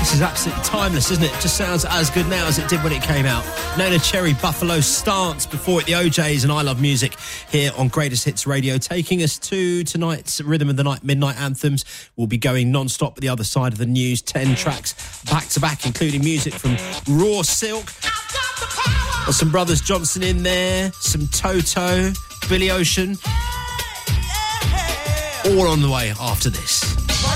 This is absolutely timeless, isn't it? It just sounds as good now as it did when it came out. Neneh Cherry, Buffalo Stance, before it the OJs, and I Love Music here on Greatest Hits Radio, taking us to tonight's Rhythm of the Night Midnight Anthems. We'll be going non-stop at the other side of the news, 10 tracks back-to-back, including music from Raw Silk. Got some Brothers Johnson in there, some Toto, Billy Ocean. All on the way after this.